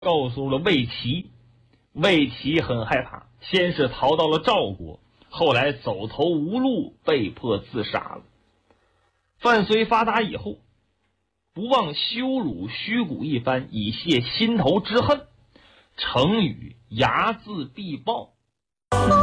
告诉了魏齐。魏齐很害怕，先是逃到了赵国，后来走投无路，被迫自杀了。范睢发达以后，不忘羞辱虚谷一番，以泄心头之恨。成语睚眦必报。